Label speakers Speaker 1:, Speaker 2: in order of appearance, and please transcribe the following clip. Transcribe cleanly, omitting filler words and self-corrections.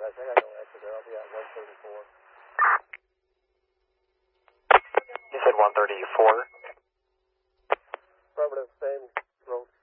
Speaker 1: dispatch. I got no answer there. I'll be at 134.
Speaker 2: You said 134?
Speaker 1: Affirmative, same road.